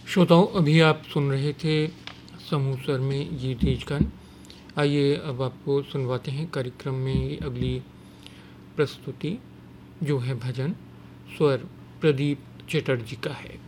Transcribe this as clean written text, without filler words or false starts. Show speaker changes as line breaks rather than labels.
श्रोताओं, अभी आप सुन रहे थे समूह स्वर में ये देशगान। आइए अब आपको सुनवाते हैं कार्यक्रम में अगली प्रस्तुति, जो है भजन। स्वर प्रदीप चटर्जी का है।